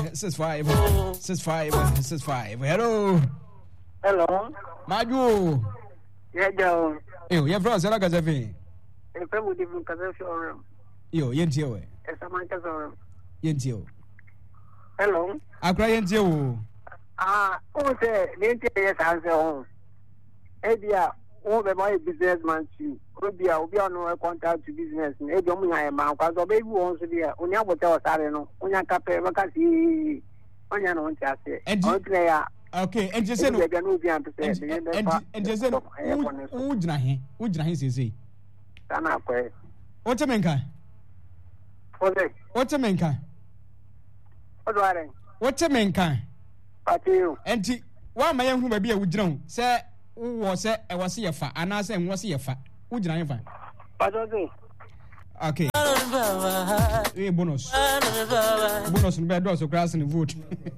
6565. Hello. Maju. Yeah, Joe. You're from Saragazavi. A family different Kazashorum. Yentio. As a man Kazorum. Yentio. Hello. I cry Yentio. Who said, yes, answer home. Ebia, all the my businessman too. Obia, we are no contact to business. Maybe only I am out, because baby wants to be a Unya Hotel Sareno, Unya Cape, Macasi, Unya no one just say. And okay, and just said, and just said, Ujnahi say, what's a manka? What's a manka? What's a manka? And why my young woman be a woodron, sir, who was it? I was here for, and I said, was here for. Would you know? Okay. Bonus in bed also grass in the wood.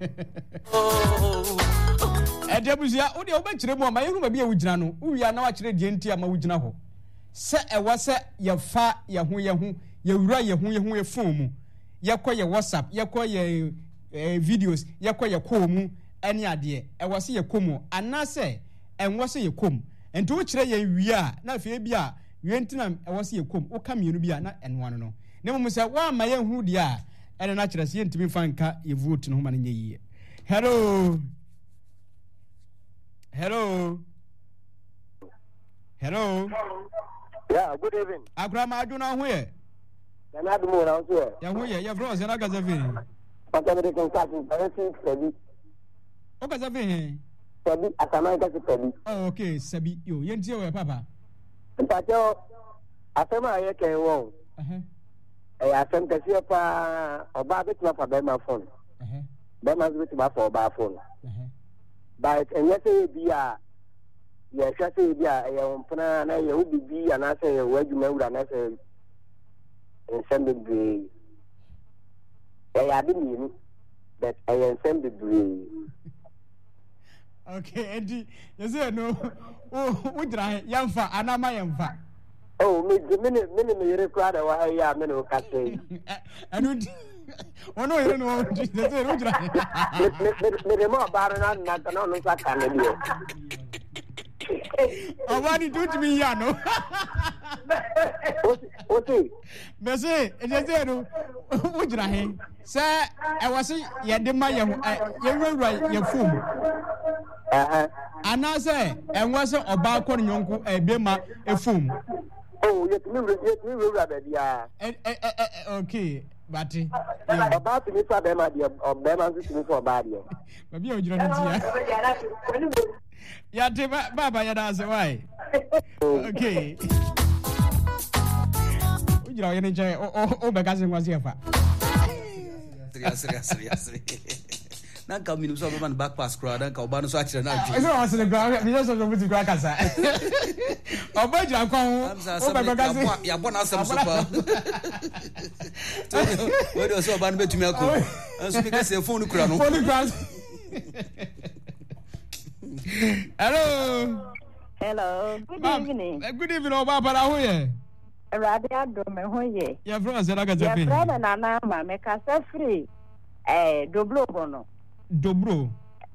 And Debusia, oh, the obey my room be a wujano. We are now actually gentle, my wujanaho. Set a was your fa, yahu, you write your phone, yakwa your WhatsApp, yakwa your videos, yakwa your comu, any idea. I was here como, and I say, and was your cum. And to which we are now, Fabia, you enter them. I was here come, or come you be not and one no. Never must say, why my young who dear, and a natural scene to be fine cat you vote in home in a year. Hello. Yeah, good evening. I grandma, I do not wear. And I do more out here. Yeah, you're frozen. I got the thing. But everything starting, everything steady. Okay, the thing. Sabi asamanga sipebi. Oh, okay, Sabi, you yentio we papa. Mpacho asema ayeke won. Asem kesi pa oba betima fa be ma phone. Be ma betima fa oba phone. But enyese bia ye hwase bia ye ompana na ye obibi ana se ye wadwuma wura na se ensemble be. Ya bi ni but ensemble be. Okay, Eddie, you say no. Oh, we try Yamfa, Anama Yamfa. Oh, me required a while, yeah, men who can say. And oh, no, you know, they say, no, the more baron, not on that kind of deal. Oh, what did you do to me, Yano? Okay, Messi, and you say, no, would you sir, I was saying, you did my you're right, your fool. And I say, and was a balcony uncle, a bema, a fool. Oh, yet we will rather, yeah. Okay, but about to miss a bema, or bema, this is for bad. Maybe you're not here. Yeah, Baba, you know why. Okay. You know, any jay, oh, my cousin was here. Seriously. Now come in some man back pass crowd and come banner swatch and I don't answer the ground, we just go to crack us. Oh, but you come, you're born as some super. What was so bad to me? And speak as a phone crown. Hello. Good evening. Good evening, Baba. How are you? Radio Domehoye. You're from Zaraga. Your friend and Anama make us free. Dobro gono. Dobro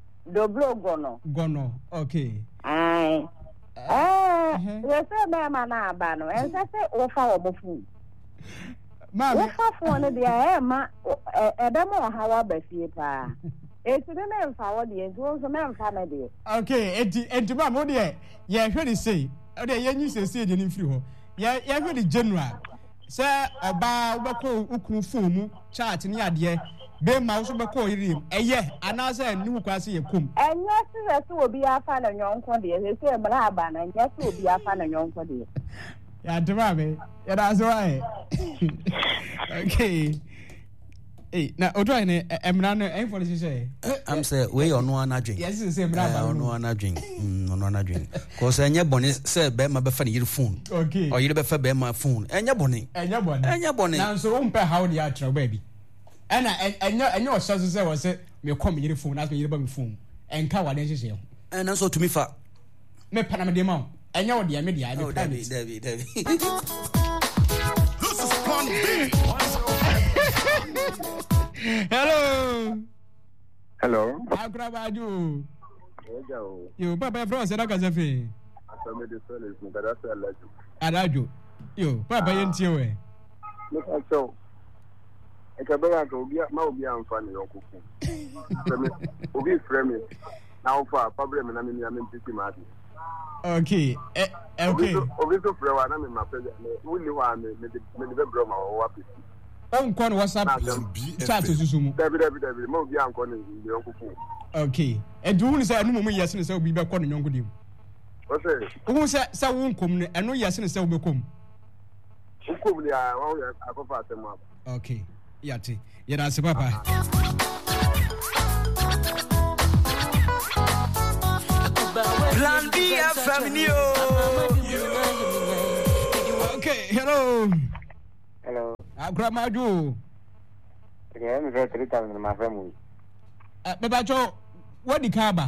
gono. Okay. Aye. You say mama na bano. And say ofa obofu. Mama. Ofa phone dia ma edemo hawa befie pa. It's the man for the end, was a man family. Okay, and to Mamma, dear, yeah, heard it say, oh, the young used to say it in free. Yeah, heard the general. Sir, about Bako Ukufumu, chat in the idea, Ben Mouse Bako him, a year, and I say, new quasi a cum. And yes, will be a fan of young Cody, they say, Malaban, and yes, will be a fan of young Cody. Yeah, to Mammy, yeah, that's right. Okay. Hey, now, Odrine, I'm not for the say. I'm saying, we on one drink. Yes, it's the same. On one drink. On one drink. Because I never bonnet said, Bear my buffet your phone. Okay. Or you better bear my phone. And your bonnet. And your bonnet. Now, so won't pay how the actual baby. And your sources was said, me come your phone, ask me about my phone. And cover the issue. And also to me for me Panama demo. And your dear media. Oh, Debbie. This is fun. Hello. Hello. Akrabaju. Yo, Papa Fro se da kazefe. Asame de Felix Mugada se Adajo. Yo, Papa yentie we. Look at so. Ekabera ko obi ma obi anfa ne yokuku. Obi frame now for problem na me mpiti ma adi. Okay. Okay. Obi so frame wa na me ma pege me wuni wa me be bro ma wa piti. On kon WhatsApp chat susumu. David ma obi anko ne yokuku. Okay. Do who say anu mo yesi ne say obi be kɔ no nyonko dim. O say. Who say wo nkom ne anu yesi ne say wo be kom. Nkom ne a wa ya akofa asema. Okay. Yati. Yena se papa. Plan B family. Okay, hello. Hello. Agramaju. Yeah, me very 3,000 my family. Bebacho, what the kaba?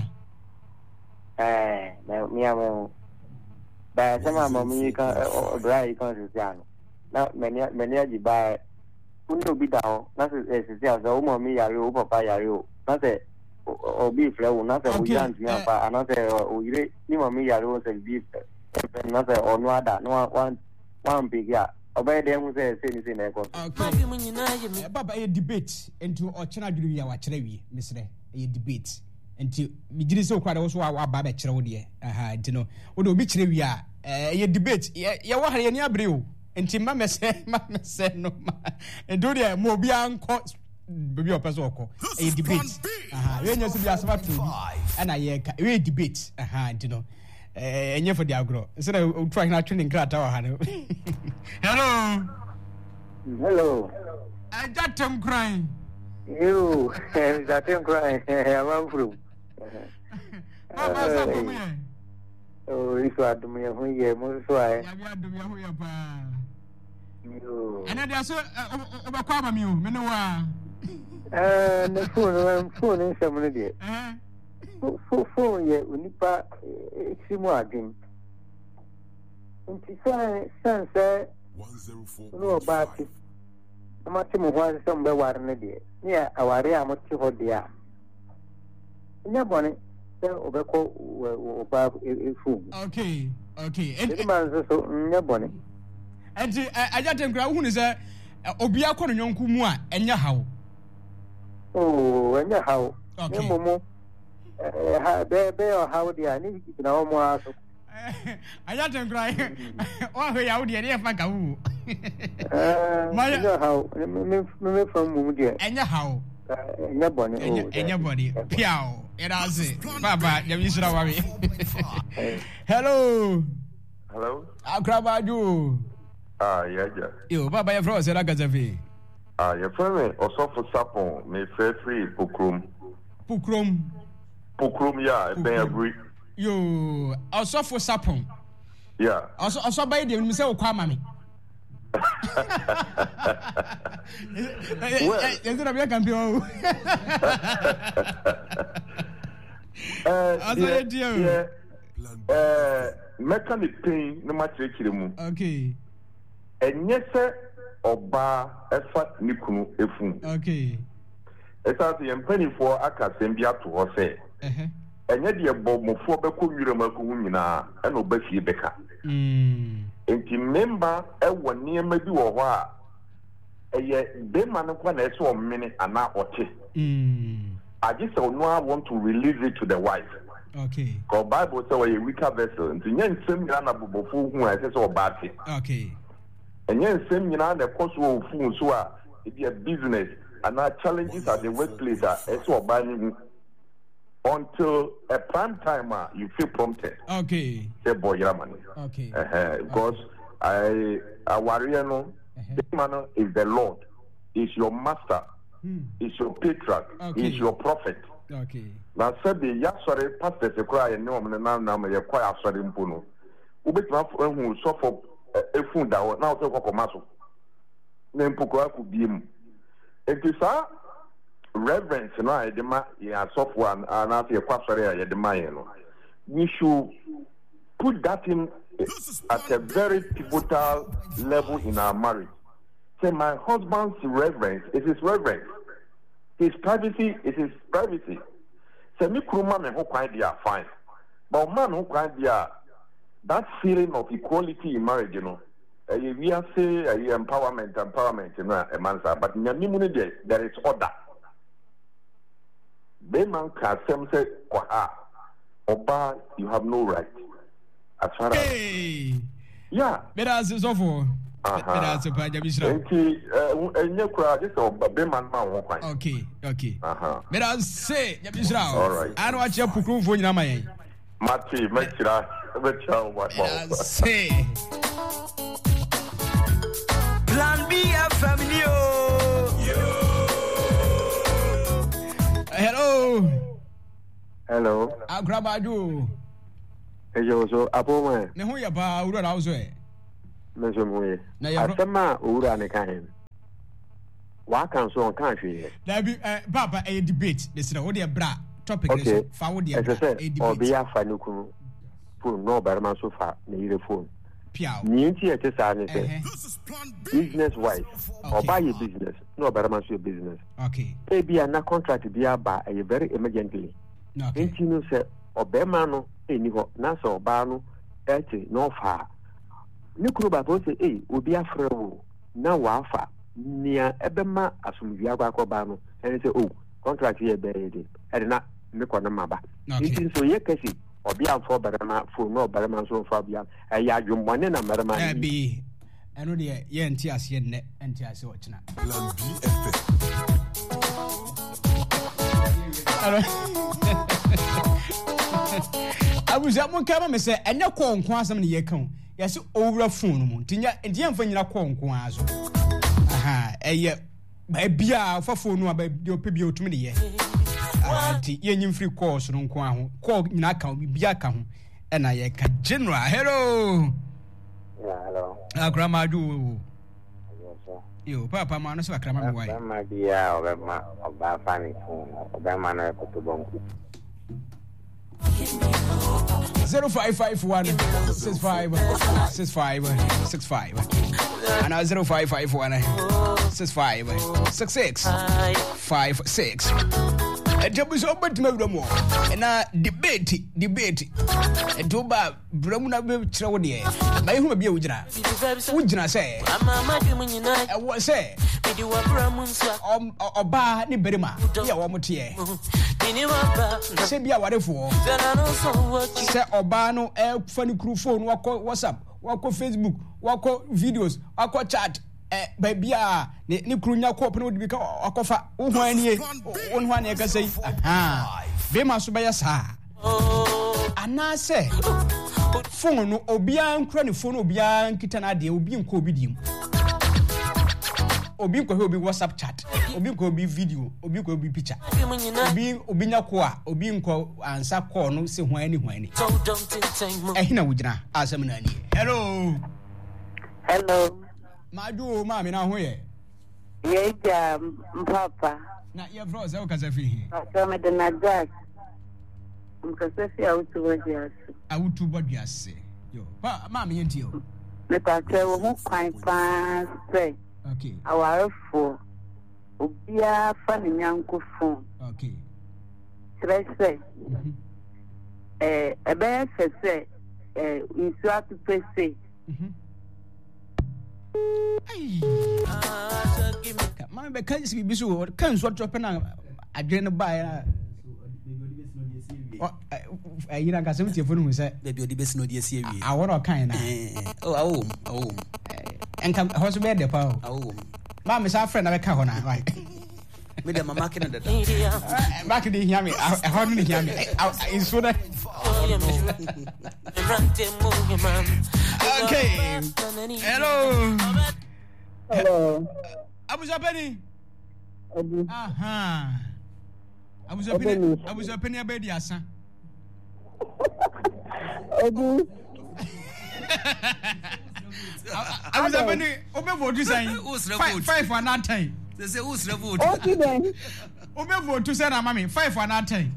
Me am. But some mommy can dry can now many of you buy. Uno be down. That's a mommy yaro, papa yaro. That's it. Or beef level, not a weekend, another or you mommy yaro was a beef. Another or no other, no one big ya. Obey them who say anything. Okay. Baba, a debate into Ochana Julia Wachevi, Mr. A debate. Until we did so quite also our Baba Chrodia. Aha, you know, would be Chevia, a debate. Ya were any abril. Until Mamma said, no, and do there more beyond court. Baby or Pasoko, a debate. Aha, when you see us about and I debate. Aha, you know. And you for the agro. Instead of trying not to crack our hand. Hello. Hello. I got him crying. You, that him crying. I'm through. Oh, if you are doing me, who you most why? And I saw overcome you, Menoa. The phone in some minute. Phone yet, we need to see more again. And she said, 104. No, about it. I'm not one somewhere one idea. Yeah, our area much for the no bonnet, or about a fool. Okay. And the man so no bonnet. And I got him ground is a Obia Conon Kumua, and Yahoo. Oh, and Yahoo. Okay, Momo. Bear how they are needed no more. I got him crying. Oh, we are the Fagao. How from Mudia. And how? Anybody. Piao. It has it. Baba, you should have worry. Hello. Hello. I'll grab you. Yeah. You, Baba, your friend said I got a V. Your friend also for Sapon, may fair free Pukrum. Pukrum, yeah, they agree. You also for Sapon. Yeah. Also by the Mr. Kwamami. Is it a big campion? Mechanic pain, no matter what. Okay. And yes, sir, Oba, effort Nikunu, Efun. Okay. It's as the penny for Akasembia to us, say. And yet, the Bob Mofobeku Miramakuna and Obefi Becca. And remember, one near maybe or why a day man of 1 minute and now or two. I just want to release it to the wife. Okay. Because Bible says a weaker vessel, and the same Yana who I says or bad. Okay. And yes, same the cost of fools who are a business and our challenges at the workplace are so buying until a prime timer you feel prompted. Okay. Say boy, money. Okay. Because I worry no. This man is the Lord, is your master, is your patriarch, is your prophet. Okay. Now said the Yasore pastors a cry and no man now you quite sorry impuno. Ubit who suffer a food that now so for maso. Name Pukua could be him. It is our reverence, and I demand software and after a pastor at the Mayan. We should put that in at a very pivotal level in our marriage. Say, my husband's reverence is his reverence. His privacy is his privacy. Say me kuruma me ho kwan dia fine. But man who kwan dia that feeling of equality in marriage, you know. We are say empowerment, you know, a man say, but there is order. They man can say, Oba, you have no right. As far as yeah, but as is over. Okay. But I say, all right. I don't want you to prove for you, my Mati, say. Plan B family. Hello. I grab a do. Hey, so Apo, me who you ba ura house way. Mesomoye. Asema ura ne kan. Wa kan so on kan hwe. There be Papa a debate. This is what bra topic is for what the debate. Obi afa ne kunu. Phone no barman so far ne yire phone. Piao. Ni nti e tesa ne say. Business wise. Oba ye business. No barman so business. Okay. E bia na contract bia ba e very emergently. Okay. Nti no say obema no eni ho na so oba no eti no fa. Ni kuro ba po say obi afra wo na wa fa nia ebema asumdua akwa ba no eni say contract here be dey e na me ko na maba. Nti so ye kasi obi amfo barama fo no barama so fa bia ya dwumone na barama e bi eno de ye nti ase ne nti ase o kina abuja mo kama me se enye ko nko asem ne ye kan yesi owura phone mu ntinya ndiye mfa nyina ko nko azo eye ba bia fa phone nu ba de opebia otumi ne ye anti ye nyim free course no nko aho call nyina kan bia ka ho na ye ka general hello grandma do yo papa ma no se grandma me why grandma bia oba fani phone oba ma na ko to bonku 0551 65 and 0551 65 66 56 Jabuso but me mo na debate e to ba bramu na be kire wo de ba hu bia wugina say e wo say oba ni berima ya wo mote se bia warefo se oba no e fa ni kru phone wako WhatsApp wako Facebook wako videos wako chat ba bia ni kru nya ko pno de bi ka akofa wo hwan e ka sei be ma so ba ya sa ana se phone no obia nkra ni phone obia nkita na de obi nko obi dim obi nko obi WhatsApp chat obi nko obi video obi nko obi picture obi nya ko a obi nko ansa call no se hwan ni ehina wugina asem na ni hello Madu mami na ho ye ja mpapa na ye bro se o ka safi hi kama de na gas mkasafi autu bodiase yo pa mami yenti yo me ka trewo ho kwan pa se okay awarefo obia fa ne nyanko phone okay stress ebe se insu atu pese mama be kan si bisu kan so trope na adwene ba ya ayina ka se mtie fonu se baby odi besi no die sie wi aworo kan na awo enka hoso be de pa awo mama sa friend na be ka ho na right me de mama kena dada back de hiame ho no hiame inso da okay hello Abuja Penny Abuja Penny abedi asa Abuja Penny obe vote say 5 for that time they say who's the vote okay then obe vote say na mama 5 for that time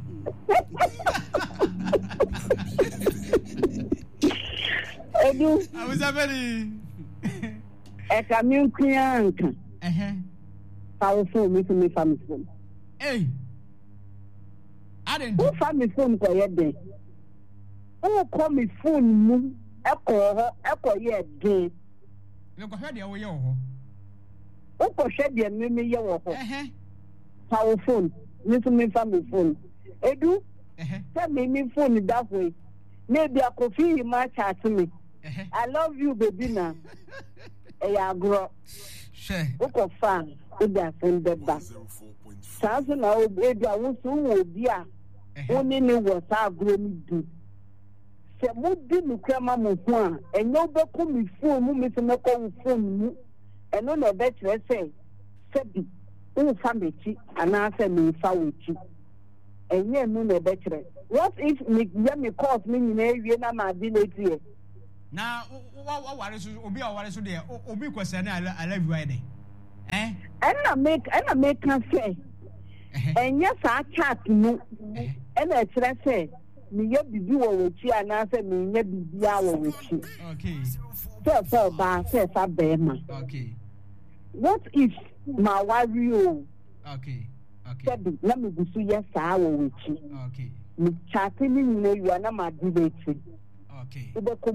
Abuja Penny eka mi nkuyanka powerful me phone hey Who found me phone for your day? Who call me phone? Echo ye day. Look ahead, yo. Who shed your meme yo. Power phone. Listen me family phone. Edu, tell me phone that way. Maybe a coffee in my chat to me. I love you, baby. Now, I grow. Who fan? Ida from the back. Thousand hour baby, I want to be a only was our grown do. Say, what did you come on? And no back me phone, Miss Mako phone, and on a better say, Sebi, who family, and answer me, Fawichi. And yeah, moon a better. What if me calls me in area, my delay here? Now, what is Obi or what is there? Obi question, I love you, Eddie. Eh? And I make her say, and yes, I chat no, and I say, me yet be you with you, and I say, me yet be hour with you. Okay. So, but says I bear man. Okay. What if my wife you? Okay. Let me be so yes, I will with you. Okay. Me chatting in you, and I'm a debate. Okay.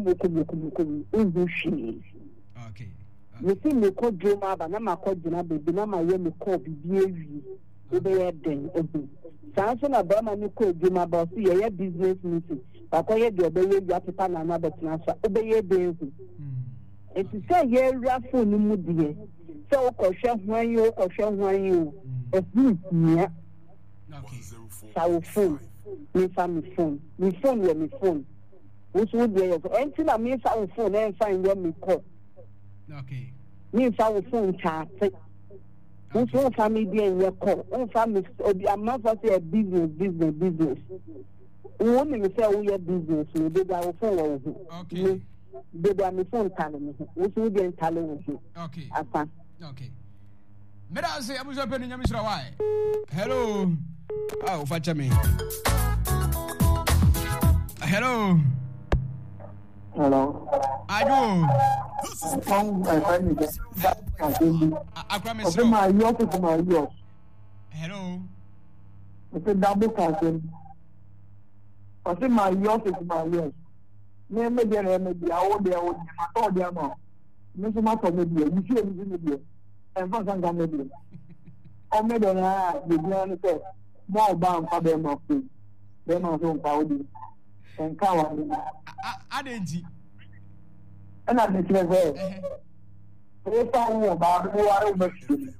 Okay. You see me call Joma, but I'm a call Jona, baby, now my young call BBA. Obey them. Samson Abama, you call Joma, but see a business meeting. But I had the obey you have to pan another transfer. Obey a baby. It is a year raffle, no moody. So, caution when you, a yeah. Okay. So, phone. Me family phone. Me phone. Which would be until I miss our phone and find when we call. Okay. Me our phone chat. Which one family be in your call? One family, I'm not say a business. Women say we are business. We did our phone. Okay. Did our phone telling me. Which would be telling me. Okay. Okay. May I say, I was opening your Mr. Why? Hello. Oh, fetch me. Hello. I do. I promise you. Hello. It's a double cousin. I think my yacht is my yes. Maybe I would be able to the amount. Mr. Mato, maybe you see anything and for some maybe. Or maybe I began to say, more bound for them of them. Then I don't power. And come I didn't. And I didn't say, if I knew about who I was,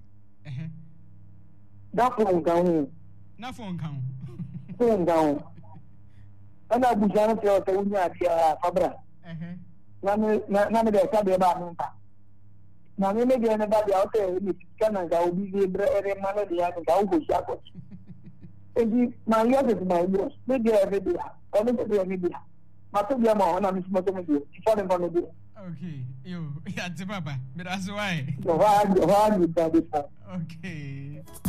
that won't go. Nothing come. Phone down. And I was going to tell you that Fabra. None of the Sabi about me. Now, maybe anybody out there in Canada will be able to manage the other shackles. And my yes is my yes. Maybe every day. Honestly, every day. But I'm on this motor. Okay. You, yeah, Papa. But that's why. Why you that? Okay.